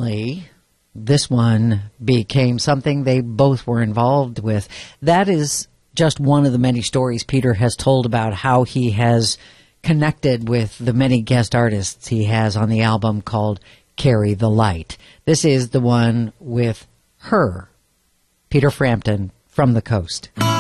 suddenly, this one became something they both were involved with. That is just one of the many stories Peter has told about how he has connected with the many guest artists he has on the album called Carry the Light. This is the one with her, Peter Frampton, from the Coast.